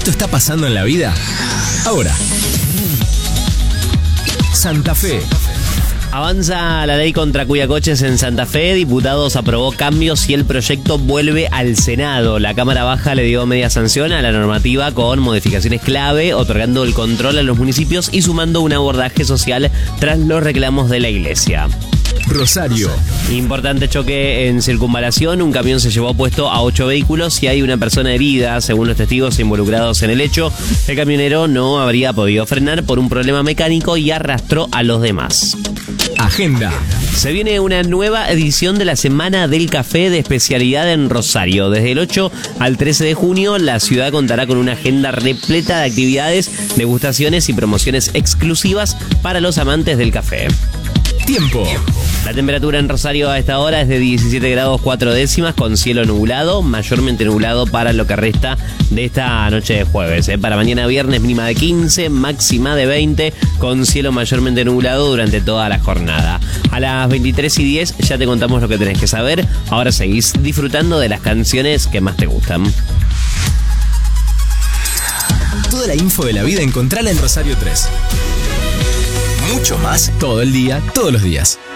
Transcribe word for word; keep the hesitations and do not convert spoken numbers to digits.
esto está pasando en la vida? Ahora. Santa Fe. Avanza la ley contra cuidacoches en Santa Fe. Diputados aprobó cambios y el proyecto vuelve al Senado. La Cámara Baja le dio media sanción a la normativa con modificaciones clave, otorgando el control a los municipios y sumando un abordaje social tras los reclamos de la Iglesia. Rosario. Importante choque en Circunvalación. Un camión se llevó puesto a ocho vehículos y hay una persona herida, según los testigos involucrados en el hecho. El camionero no habría podido frenar por un problema mecánico y arrastró a los demás. Agenda. Se viene una nueva edición de la Semana del Café de especialidad en Rosario. Desde el ocho al trece de junio, la ciudad contará con una agenda repleta de actividades, degustaciones y promociones exclusivas para los amantes del café. Tiempo. La temperatura en Rosario a esta hora es de diecisiete grados cuatro décimas con cielo nublado, mayormente nublado para lo que resta de esta noche de jueves. ¿eh? Para mañana viernes mínima de quince, máxima de veinte, con cielo mayormente nublado durante toda la jornada. A las veintitrés y diez ya te contamos lo que tenés que saber. Ahora seguís disfrutando de las canciones que más te gustan. Toda la info de la vida encontrala en Rosario tres. Mucho más todo el día, todos los días.